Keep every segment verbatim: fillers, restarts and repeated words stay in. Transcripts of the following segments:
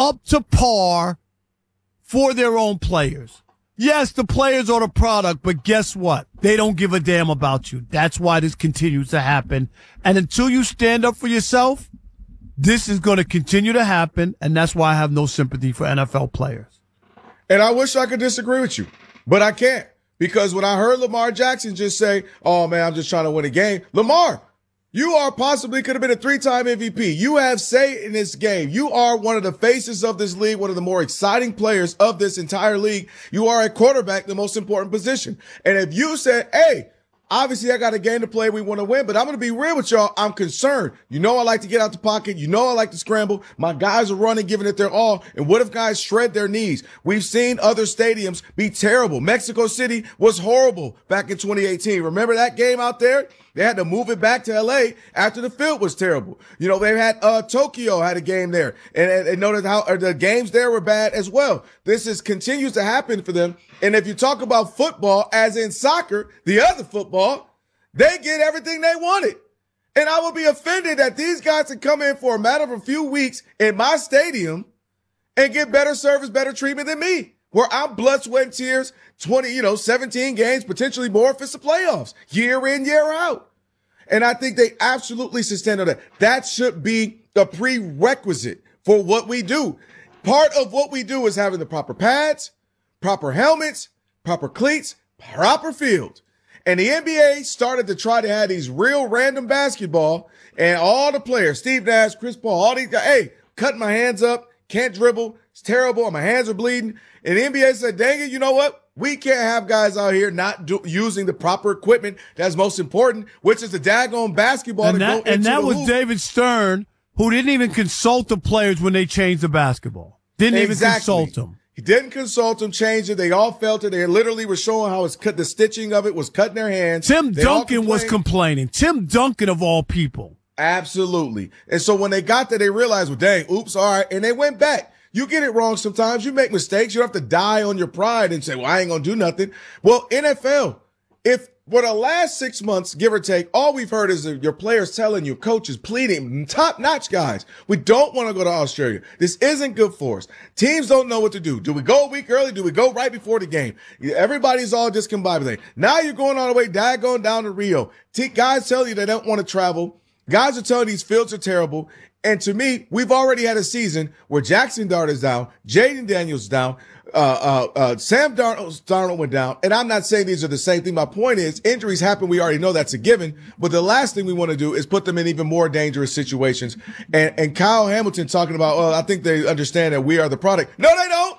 up to par for their own players. Yes, the players are the product, but guess what? They don't give a damn about you. That's why this continues to happen. And until you stand up for yourself, this is going to continue to happen, and that's why I have no sympathy for N F L players. And I wish I could disagree with you, but I can't. Because when I heard Lamar Jackson just say, oh, man, I'm just trying to win a game. Lamar, you are possibly could have been a three-time M V P. You have say in this game. You are one of the faces of this league, one of the more exciting players of this entire league. You are a quarterback, the most important position. And if you said, hey, obviously I got a game to play, we want to win, but I'm going to be real with y'all. I'm concerned. You know I like to get out the pocket. You know I like to scramble. My guys are running, giving it their all. And what if guys shred their knees? We've seen other stadiums be terrible. Mexico City was horrible back in twenty eighteen. Remember that game out there? They had to move it back to L A after the field was terrible. You know, they had, uh, Tokyo had a game there, and, and, and noted how or the games there were bad as well. This is continues to happen for them. And if you talk about football, as in soccer, the other football, they get everything they wanted. And I would be offended that these guys can come in for a matter of a few weeks in my stadium and get better service, better treatment than me, where I'm blood, sweat, and tears, twenty, you know, seventeen games, potentially more if it's the playoffs, year in, year out. And I think they absolutely should stand on that. That should be the prerequisite for what we do. Part of what we do is having the proper pads, proper helmets, proper cleats, proper field. And the N B A started to try to have these real random basketball, and all the players, Steve Nash, Chris Paul, all these guys, hey, cutting my hands up, can't dribble, it's terrible, my hands are bleeding. And the N B A said, dang it, you know what? We can't have guys out here not do, using the proper equipment that's most important, which is the daggone basketball. And to that, go and into that the was hoop. David Stern, who didn't even consult the players when they changed the basketball. Didn't Exactly. even consult them. He didn't consult them, change it. They all felt it. They literally were showing how it's cut. The stitching of it was cutting their hands. Tim They all Duncan was complained. complaining. Tim Duncan, of all people. Absolutely. And so when they got there, they realized, well, dang, oops, all right. And they went back. You get it wrong sometimes. You make mistakes. You don't have to die on your pride and say, well, I ain't going to do nothing. Well, N F L, if for the last six months, give or take, all we've heard is your players telling you, coaches pleading, top-notch guys, we don't want to go to Australia. This isn't good for us. Teams don't know what to do. Do we go a week early? Do we go right before the game? Everybody's all discombobulated. Now you're going all the way, daggone down to Rio. T- guys tell you they don't want to travel. Guys are telling you these fields are terrible. And to me, we've already had a season where Jackson Dart is down, Jaden Daniels down, uh, uh, uh, Sam Darnold, Darnold went down. And I'm not saying these are the same thing. My point is injuries happen. We already know that's a given. But the last thing we want to do is put them in even more dangerous situations. And, and Kyle Hamilton talking about, oh, I think they understand that we are the product. No, they don't.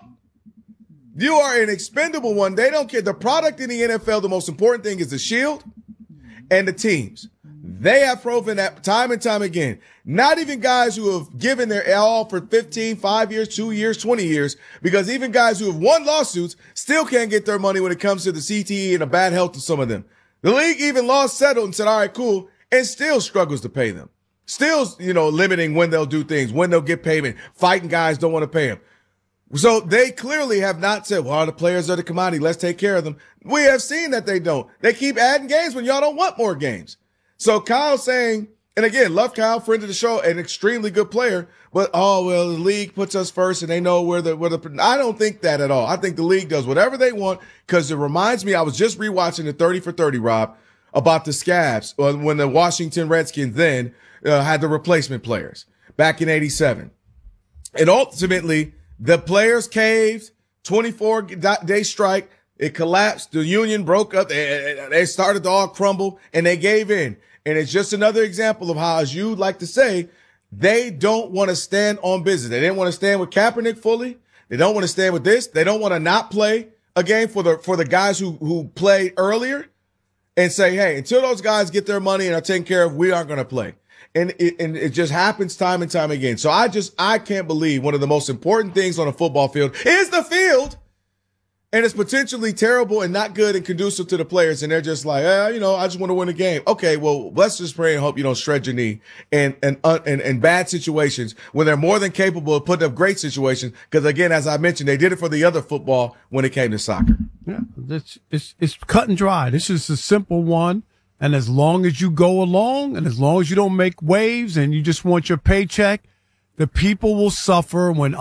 You are an expendable one. They don't care. The product in the N F L, the most important thing is the shield and the teams. They have proven that time and time again. Not even guys who have given their all for fifteen, five years, two years, twenty years, because even guys who have won lawsuits still can't get their money when it comes to the C T E and the bad health of some of them. The league even lost, settled, and said, all right, cool, and still struggles to pay them. Still, you know, limiting when they'll do things, when they'll get payment. Fighting guys don't want to pay them. So they clearly have not said, well, the players are the commodity. Let's take care of them. We have seen that they don't. They keep adding games when y'all don't want more games. So Kyle saying, and again, love Kyle, friend of the show, an extremely good player, but oh, well, the league puts us first and they know where the, where the, I don't think that at all. I think the league does whatever they want because it reminds me, I was just rewatching the thirty for thirty, Rob, about the Scabs when the Washington Redskins then uh, had the replacement players back in eighty-seven. And ultimately, the players caved, twenty-four day strike. It collapsed. The union broke up. They, they started to all crumble and they gave in. And it's just another example of how, as you like to say, they don't want to stand on business. They didn't want to stand with Kaepernick fully. They don't want to stand with this. They don't want to not play a game for the, for the guys who, who played earlier and say, hey, until those guys get their money and are taken care of, we aren't going to play. And it, and it just happens time and time again. So I just, I can't believe one of the most important things on a football field is the field. And it's potentially terrible and not good and conducive to the players. And they're just like, eh, you know, I just want to win the game. Okay, well, let's just pray and hope you don't shred your knee and, and, uh, and, and bad situations when they're more than capable of putting up great situations. Because again, as I mentioned, they did it for the other football when it came to soccer. Yeah, it's, it's, it's cut and dry. This is a simple one. And as long as you go along and as long as you don't make waves and you just want your paycheck, the people will suffer when